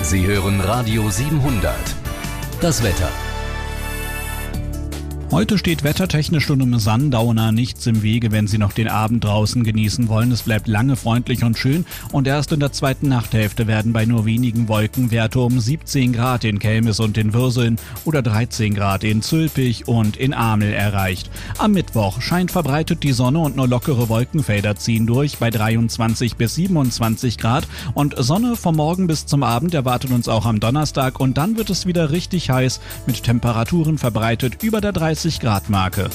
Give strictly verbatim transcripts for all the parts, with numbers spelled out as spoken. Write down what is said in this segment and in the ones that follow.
Sie hören Radio siebenhundert. Das Wetter. Heute steht wettertechnisch und im Sundowner nichts im Wege, wenn Sie noch den Abend draußen genießen wollen. Es bleibt lange freundlich und schön und erst in der zweiten Nachthälfte werden bei nur wenigen Wolken Werte um siebzehn Grad in Kelmis und in Würseln oder dreizehn Grad in Zülpich und in Amel erreicht. Am Mittwoch scheint verbreitet die Sonne und nur lockere Wolkenfelder ziehen durch bei dreiundzwanzig bis siebenundzwanzig Grad und Sonne vom Morgen bis zum Abend erwartet uns auch am Donnerstag und dann wird es wieder richtig heiß mit Temperaturen verbreitet über der dreißig Grad Marke.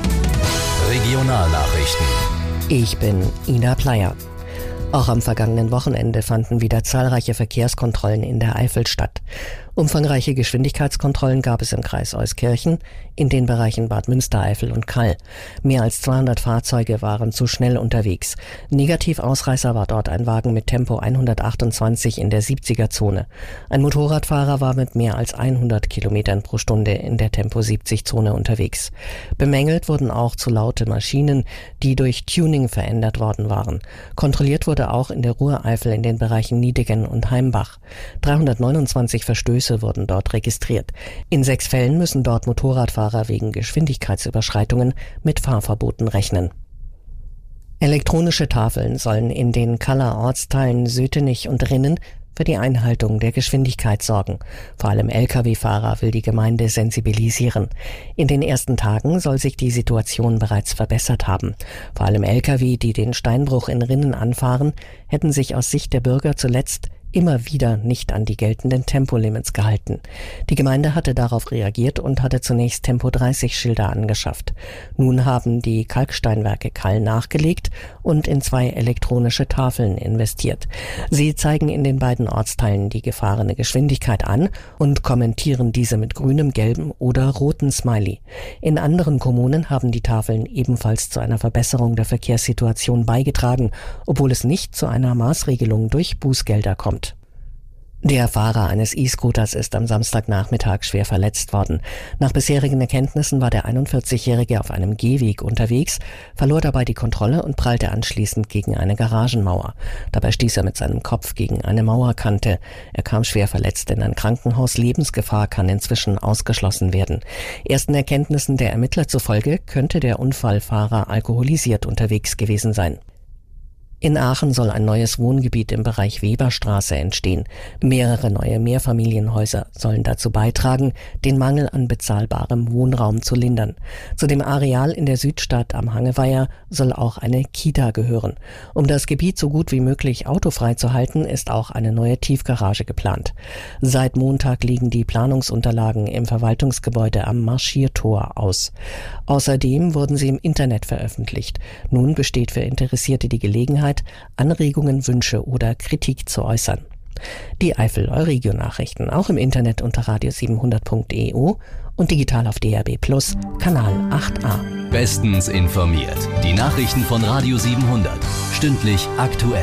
Regionalnachrichten. Ich bin Ina Pleyer. Auch am vergangenen Wochenende fanden wieder zahlreiche Verkehrskontrollen in der Eifel statt. Umfangreiche Geschwindigkeitskontrollen gab es im Kreis Euskirchen, in den Bereichen Bad Münstereifel und Kall. Mehr als zweihundert Fahrzeuge waren zu schnell unterwegs. Negativausreißer war dort ein Wagen mit Tempo hundertachtundzwanzig in der siebziger-Zone. Ein Motorradfahrer war mit mehr als hundert Kilometern pro Stunde in der Tempo siebzig-Zone unterwegs. Bemängelt wurden auch zu laute Maschinen, die durch Tuning verändert worden waren. Kontrolliert wurde auch in der Ruhreifel in den Bereichen Niedegen und Heimbach. dreihundertneunundzwanzig Verstöße wurden dort registriert. In sechs Fällen müssen dort Motorradfahrer wegen Geschwindigkeitsüberschreitungen mit Fahrverboten rechnen. Elektronische Tafeln sollen in den Kaller Ortsteilen Sötenich und Rinnen für die Einhaltung der Geschwindigkeit sorgen. Vor allem L K W-Fahrer will die Gemeinde sensibilisieren. In den ersten Tagen soll sich die Situation bereits verbessert haben. Vor allem L K W, die den Steinbruch in Rinnen anfahren, hätten sich aus Sicht der Bürger zuletzt immer wieder nicht an die geltenden Tempolimits gehalten. Die Gemeinde hatte darauf reagiert und hatte zunächst Tempo dreißig Schilder angeschafft. Nun haben die Kalksteinwerke Kall nachgelegt und in zwei elektronische Tafeln investiert. Sie zeigen in den beiden Ortsteilen die gefahrene Geschwindigkeit an und kommentieren diese mit grünem, gelbem oder rotem Smiley. In anderen Kommunen haben die Tafeln ebenfalls zu einer Verbesserung der Verkehrssituation beigetragen, obwohl es nicht zu einer Maßregelung durch Bußgelder kommt. Der Fahrer eines E-Scooters ist am Samstagnachmittag schwer verletzt worden. Nach bisherigen Erkenntnissen war der einundvierzigjährige auf einem Gehweg unterwegs, verlor dabei die Kontrolle und prallte anschließend gegen eine Garagenmauer. Dabei stieß er mit seinem Kopf gegen eine Mauerkante. Er kam schwer verletzt in ein Krankenhaus. Lebensgefahr kann inzwischen ausgeschlossen werden. Ersten Erkenntnissen der Ermittler zufolge könnte der Unfallfahrer alkoholisiert unterwegs gewesen sein. In Aachen soll ein neues Wohngebiet im Bereich Weberstraße entstehen. Mehrere neue Mehrfamilienhäuser sollen dazu beitragen, den Mangel an bezahlbarem Wohnraum zu lindern. Zu dem Areal in der Südstadt am Hangeweiher soll auch eine Kita gehören. Um das Gebiet so gut wie möglich autofrei zu halten, ist auch eine neue Tiefgarage geplant. Seit Montag liegen die Planungsunterlagen im Verwaltungsgebäude am Marschiertor aus. Außerdem wurden sie im Internet veröffentlicht. Nun besteht für Interessierte die Gelegenheit, Anregungen, Wünsche oder Kritik zu äußern. Die Eifel Euregio-Nachrichten auch im Internet unter radio siebenhundert punkt e u und digital auf D A B Plus, Kanal acht a. Bestens informiert. Die Nachrichten von Radio siebenhundert. Stündlich aktuell.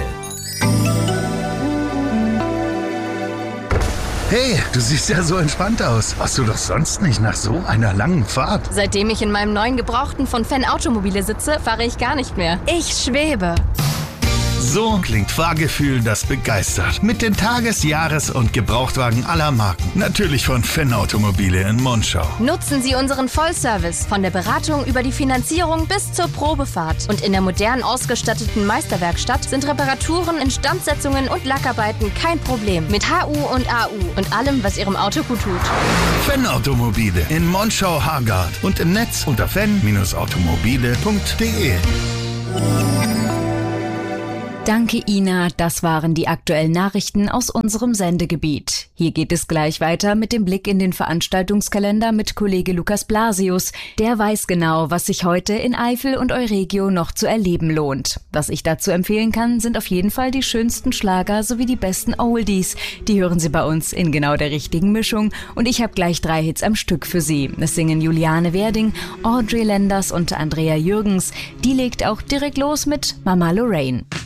Hey, du siehst ja so entspannt aus. Warst du doch sonst nicht nach so einer langen Fahrt? Seitdem ich in meinem neuen Gebrauchten von Fenn Automobile sitze, fahre ich gar nicht mehr. Ich schwebe. So klingt Fahrgefühl, das begeistert. Mit den Tages-, Jahres- und Gebrauchtwagen aller Marken. Natürlich von Fenn Automobile in Monschau. Nutzen Sie unseren Vollservice von der Beratung über die Finanzierung bis zur Probefahrt. Und in der modern ausgestatteten Meisterwerkstatt sind Reparaturen, Instandsetzungen und Lackarbeiten kein Problem. Mit H U und A U und allem, was Ihrem Auto gut tut. Fenn Automobile in Monschau-Hargard und im Netz unter fenn automobile punkt de. Danke, Ina. Das waren die aktuellen Nachrichten aus unserem Sendegebiet. Hier geht es gleich weiter mit dem Blick in den Veranstaltungskalender mit Kollege Lukas Blasius. Der weiß genau, was sich heute in Eifel und Euregio noch zu erleben lohnt. Was ich dazu empfehlen kann, sind auf jeden Fall die schönsten Schlager sowie die besten Oldies. Die hören Sie bei uns in genau der richtigen Mischung. Und ich habe gleich drei Hits am Stück für Sie. Es singen Juliane Werding, Audrey Lenders und Andrea Jürgens. Die legt auch direkt los mit Mama Lorraine.